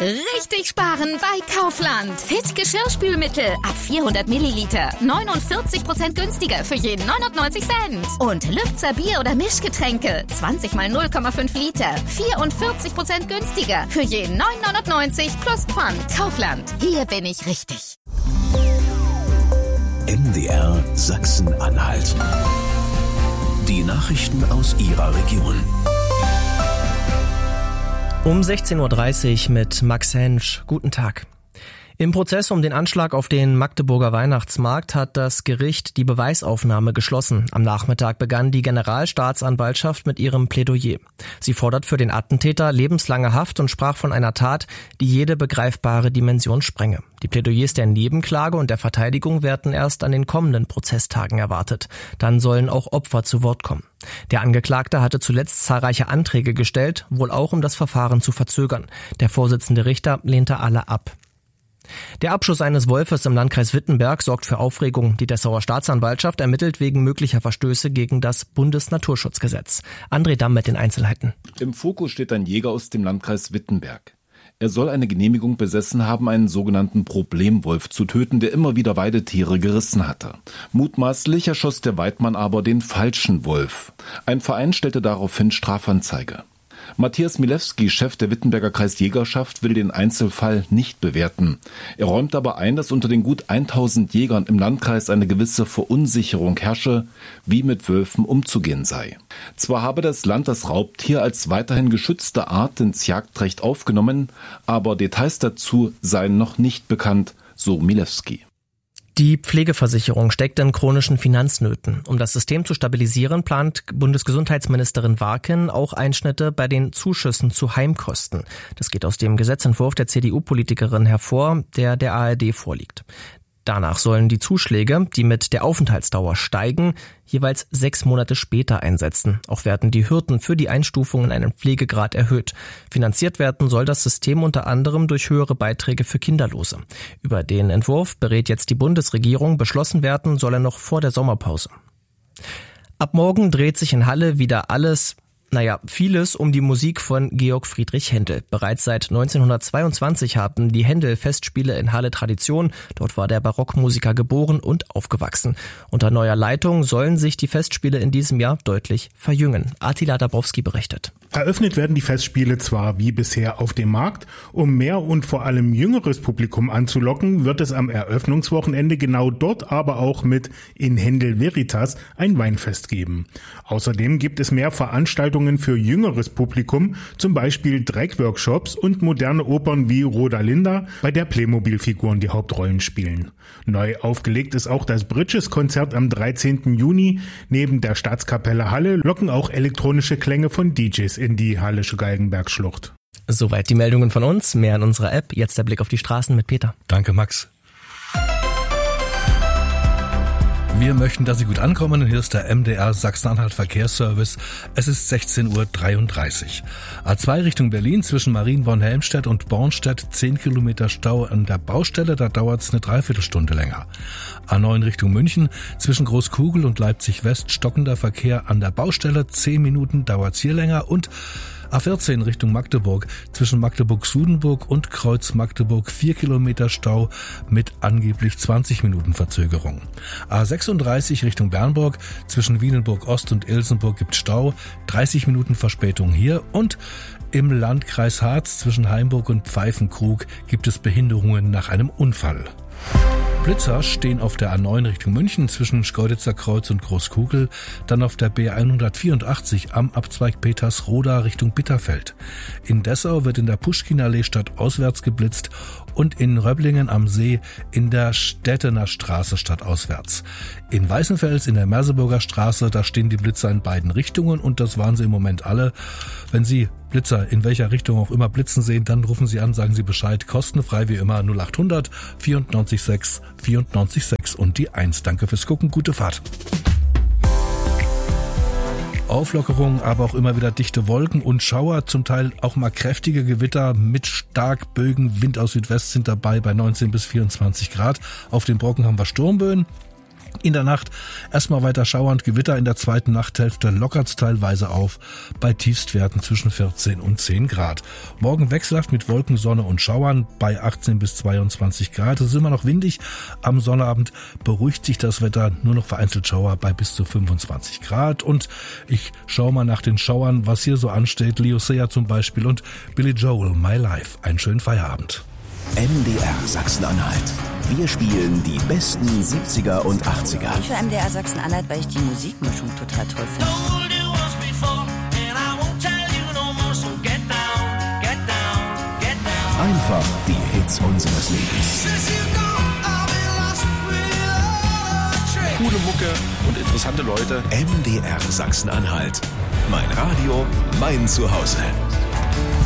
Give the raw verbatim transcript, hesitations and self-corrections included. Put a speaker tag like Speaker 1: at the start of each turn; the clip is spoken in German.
Speaker 1: Richtig sparen bei Kaufland. Fit Geschirrspülmittel ab vierhundert Milliliter. neunundvierzig Prozent günstiger für jeden neunundneunzig Cent. Und Lübzer Bier- oder Mischgetränke. zwanzig mal null Komma fünf Liter. vierundvierzig Prozent günstiger für jeden neun neunundneunzig plus Pfand. Kaufland. Hier bin ich richtig.
Speaker 2: M D R Sachsen-Anhalt. Die Nachrichten aus Ihrer Region.
Speaker 3: Um sechzehn Uhr dreißig mit Max Hensch. Guten Tag. Im Prozess um den Anschlag auf den Magdeburger Weihnachtsmarkt hat das Gericht die Beweisaufnahme geschlossen. Am Nachmittag begann die Generalstaatsanwaltschaft mit ihrem Plädoyer. Sie fordert für den Attentäter lebenslange Haft und sprach von einer Tat, die jede begreifbare Dimension sprenge. Die Plädoyers der Nebenklage und der Verteidigung werden erst an den kommenden Prozesstagen erwartet. Dann sollen auch Opfer zu Wort kommen. Der Angeklagte hatte zuletzt zahlreiche Anträge gestellt, wohl auch um das Verfahren zu verzögern. Der Vorsitzende Richter lehnte alle ab. Der Abschuss eines Wolfes im Landkreis Wittenberg sorgt für Aufregung. Die Dessauer Staatsanwaltschaft ermittelt wegen möglicher Verstöße gegen das Bundesnaturschutzgesetz. André Damm mit den Einzelheiten.
Speaker 4: Im Fokus steht ein Jäger aus dem Landkreis Wittenberg. Er soll eine Genehmigung besessen haben, einen sogenannten Problemwolf zu töten, der immer wieder Weidetiere gerissen hatte. Mutmaßlich erschoss der Weidmann aber den falschen Wolf. Ein Verein stellte daraufhin Strafanzeige. Matthias Milewski, Chef der Wittenberger Kreisjägerschaft, will den Einzelfall nicht bewerten. Er räumt aber ein, dass unter den gut tausend Jägern im Landkreis eine gewisse Verunsicherung herrsche, wie mit Wölfen umzugehen sei. Zwar habe das Land das Raubtier als weiterhin geschützte Art ins Jagdrecht aufgenommen, aber Details dazu seien noch nicht bekannt, so Milewski.
Speaker 3: Die Pflegeversicherung steckt in chronischen Finanznöten. Um das System zu stabilisieren, plant Bundesgesundheitsministerin Warken auch Einschnitte bei den Zuschüssen zu Heimkosten. Das geht aus dem Gesetzentwurf der C D U-Politikerin hervor, der der A R D vorliegt. Danach sollen die Zuschläge, die mit der Aufenthaltsdauer steigen, jeweils sechs Monate später einsetzen. Auch werden die Hürden für die Einstufung in einen Pflegegrad erhöht. Finanziert werden soll das System unter anderem durch höhere Beiträge für Kinderlose. Über den Entwurf berät jetzt die Bundesregierung. Beschlossen werden soll er noch vor der Sommerpause. Ab morgen dreht sich in Halle wieder alles, naja, vieles um die Musik von Georg Friedrich Händel. Bereits seit neunzehnhundertzweiundzwanzig haben die Händel-Festspiele in Halle Tradition. Dort war der Barockmusiker geboren und aufgewachsen. Unter neuer Leitung sollen sich die Festspiele in diesem Jahr deutlich verjüngen. Attila Dabrowski berichtet.
Speaker 5: Eröffnet werden die Festspiele zwar wie bisher auf dem Markt, um mehr und vor allem jüngeres Publikum anzulocken, wird es am Eröffnungswochenende genau dort aber auch mit In Händel Veritas ein Weinfest geben. Außerdem gibt es mehr Veranstaltungen für jüngeres Publikum, zum Beispiel Dreckworkshops und moderne Opern wie Rodalinda, bei der Playmobil-Figuren die Hauptrollen spielen. Neu aufgelegt ist auch das Bridges-Konzert am dreizehnten Juni. Neben der Staatskapelle Halle locken auch elektronische Klänge von D Js in die Hallische Galgenbergschlucht.
Speaker 3: Soweit die Meldungen von uns. Mehr in unserer App. Jetzt der Blick auf die Straßen mit Peter.
Speaker 6: Danke, Max. Wir möchten, dass Sie gut ankommen. Hier ist der M D R Sachsen-Anhalt Verkehrsservice. Es ist sechzehn Uhr dreiunddreißig. A zwei Richtung Berlin zwischen Marienborn-Helmstedt und Bornstedt zehn Kilometer Stau an der Baustelle. Da dauert es eine Dreiviertelstunde länger. A neun Richtung München zwischen Großkugel und Leipzig-West stockender Verkehr an der Baustelle. zehn Minuten dauert es hier länger. Und A vierzehn Richtung Magdeburg zwischen Magdeburg-Sudenburg und Kreuz Magdeburg vier Kilometer Stau mit angeblich zwanzig Minuten Verzögerung. A sechsunddreißig Richtung Bernburg zwischen Wienenburg Ost und Ilsenburg gibt Stau, dreißig Minuten Verspätung hier. Und im Landkreis Harz zwischen Heimburg und Pfeifenkrug gibt es Behinderungen nach einem Unfall. Blitzer stehen auf der A neun Richtung München zwischen Schkeuditzer Kreuz und Großkugel, dann auf der B hundertvierundachtzig am Abzweig Petersroda Richtung Bitterfeld. In Dessau wird in der Puschkinallee stadtauswärts geblitzt und in Röblingen am See in der Stettener Straße stadtauswärts. In Weißenfels in der Merseburger Straße, da stehen die Blitzer in beiden Richtungen und das waren sie im Moment alle. Wenn Sie Blitzer in welcher Richtung auch immer blitzen sehen, dann rufen Sie an, sagen Sie Bescheid, kostenfrei wie immer null acht hundert vierundneunzig sechs vierundneunzig sechs und die eins. Danke fürs Gucken, gute Fahrt. Auflockerung, aber auch immer wieder dichte Wolken und Schauer, zum Teil auch mal kräftige Gewitter mit Starkbögen, Wind aus Südwest sind dabei bei neunzehn bis vierundzwanzig Grad. Auf den Brocken haben wir Sturmböen. In der Nacht erstmal weiter schauernd, Gewitter in der zweiten Nachthälfte, lockert's teilweise auf bei Tiefstwerten zwischen vierzehn und zehn Grad. Morgen wechselhaft mit Wolken, Sonne und Schauern bei achtzehn bis zweiundzwanzig Grad. Es ist immer noch windig. Am Sonnabend beruhigt sich das Wetter, nur noch vereinzelt Schauer bei bis zu fünfundzwanzig Grad. Und ich schaue mal nach den Schauern, was hier so ansteht. Leo Sayer zum Beispiel und Billy Joel, My Life. Einen schönen Feierabend.
Speaker 2: M D R Sachsen-Anhalt. Wir spielen die besten siebziger und achtziger.
Speaker 7: Ich höre M D R Sachsen-Anhalt, weil ich die Musikmischung total toll finde.
Speaker 2: Einfach die Hits unseres Lebens.
Speaker 8: Coole Mucke und interessante Leute.
Speaker 2: M D R Sachsen-Anhalt. Mein Radio, mein Zuhause.